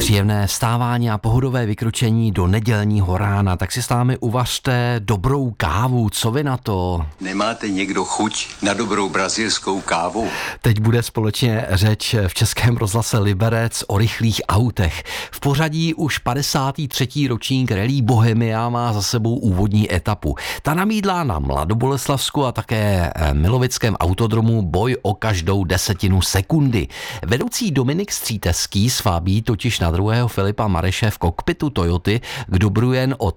Příjemné vstávání a pohodové vykročení do nedělního rána, tak si s námi uvařte dobrou kávu, co vy na to? Nemáte někdo chuť na dobrou brazilskou kávu? Teď bude společně řeč v Českém rozhlase Liberec o rychlých autech. V pořadí už 53. ročník Rallye Bohemia má za sebou úvodní etapu. Ta namídla na Mladoboleslavsku a také Milovickém autodromu boj o každou desetinu sekundy. Vedoucí Dominik Stříteský svábí totiž na druhého Filipa Mareše v kokpitu Toyoty, kdo jen o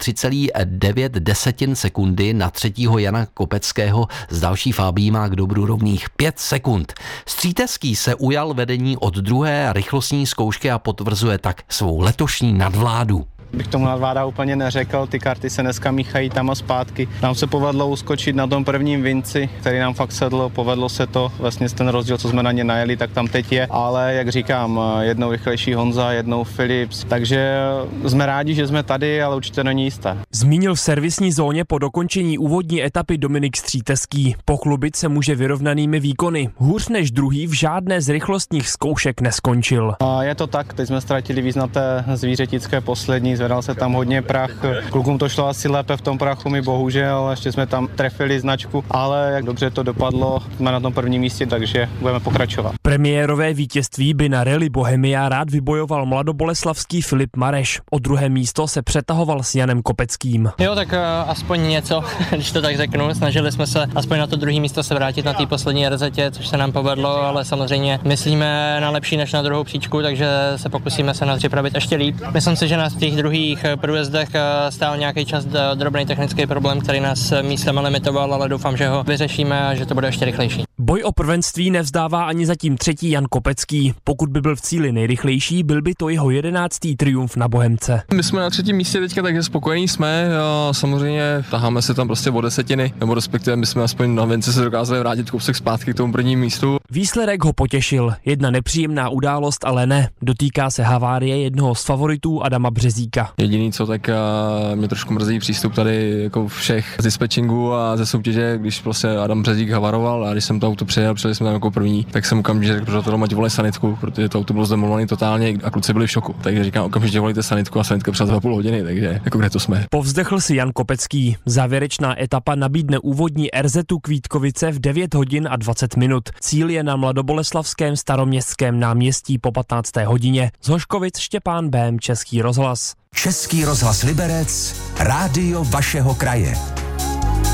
3,9 sekundy na třetího Jana Kopeckého, z další Fábí má k dobru rovných 5 sekund. Stříteský se ujal vedení od druhé rychlostní zkoušky a potvrzuje tak svou letošní nadvládu. Bych tomu nadvláda úplně neřekl, ty karty se dneska míchají tam a zpátky. Nám se povedlo uskočit na tom prvním vinci, který nám fakt sedl, povedlo se to, vlastně ten rozdíl, co jsme na ně najeli, tak tam teď je, ale jak říkám, jednou rychlejší Honza, jednou Philips, takže jsme rádi, že jsme tady, ale určitě není jisté. Zmínil v servisní zóně po dokončení úvodní etapy Dominik Stříteský. Pochlubit se může vyrovnanými výkony. Hůř než druhý v žádné z rychlostních zkoušek neskončil. Je to tak, teď jsme ztratili víc na té zvířetické poslední, zvedal se tam hodně prach, klukům to šlo asi lépe v tom prachu, my bohužel, ještě jsme tam trefili značku, ale jak dobře to dopadlo, jsme na tom prvním místě, takže budeme pokračovat. Premiérové vítězství by na Rallye Bohemia rád vybojoval mladoboleslavský Filip Mareš. O druhé místo se přetahoval s Janem Kopeckým. Jo, tak aspoň něco, když to tak řeknu, snažili jsme se aspoň na to druhé místo se vrátit na té poslední RZtě, což se nám povedlo, ale samozřejmě myslíme na lepší než na druhou příčku, takže se pokusíme se nás připravit ještě líp. Myslím si, že nás v těch druhých průjezdech stál nějaký čas drobný technický problém, který nás místem limitoval, ale doufám, že ho vyřešíme a že to bude ještě rychlejší. Boj o prvenství nevzdává ani zatím třetí Jan Kopecký. Pokud by byl v cíli nejrychlejší, byl by to jeho 11. triumf na Bohemce. My jsme na třetím místě teďka, takže spokojení jsme. Samozřejmě taháme se tam prostě o desetiny, nebo respektive my jsme aspoň na vinci se dokázali vrátit kousek zpátky k tomu prvnímu místu. Výsledek ho potěšil. Jedna nepříjemná událost, ale ne. Dotýká se havárie jednoho z favoritů Adama Březíka. Jediný co, tak mě trošku mrzí přístup tady jako všech z dispečingu a ze soutěže, když prostě Adam Březík havaroval a když jsem to auto přijel jsme tam jako první, tak jsem okamžitě řekl, že to mají volat sanitku, protože to auto bylo zdemolované totálně a kluci byli v šoku. Takže říkám, okamžitě volejte sanitku a sanitka přes 2,5 hodiny, takže jako kde to jsme. Povzdechl si Jan Kopecký. Závěrečná etapa nabídne úvodní RZu Kvítkovice v 9 hodin a 20 minut. Cíl je na Mladoboleslavském Staroměstském náměstí po 15. hodině. Z Hoškovic Štěpán Bém, Český rozhlas. Český rozhlas Liberec, rádio vašeho kraje.